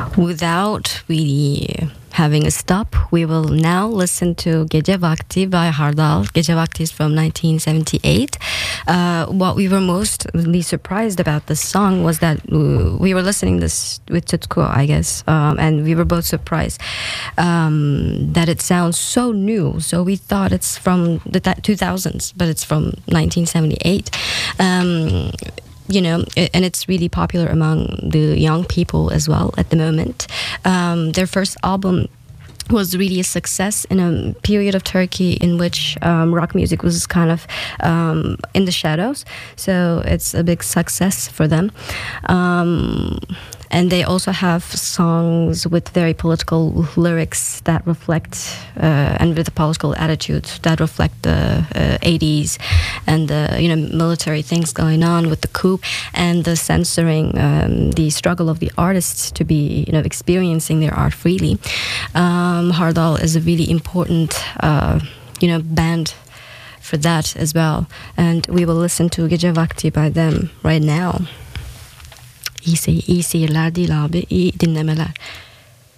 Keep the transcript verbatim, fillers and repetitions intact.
Without really having a stop, we will now listen to Gece Vakti by Hardal. Gece Vakti is from nineteen seventy-eight. Uh, what we were mostly surprised about this song was that we were listening this with Tutku, I guess, um, and we were both surprised um, that it sounds so new. So we thought it's from the two thousands, but it's from nineteen seventy-eight. Um, You know, and it's really popular among the young people as well at the moment. Um, their first album was really a success in a period of Turkey in which um, rock music was kind of um, in the shadows. So it's a big success for them. Um, and they also have songs with very political lyrics that reflect, uh, and with a political attitude that reflect the uh, eighties and the, you know, military things going on with the coup and the censoring, um, the struggle of the artists to be, you know, experiencing their art freely. Um, Hardal is a really important, uh, you know, band for that as well. And we will listen to Gece Vakti by them right now. İyi, sey iyi seyirler değil abi, iyi dinlemeler.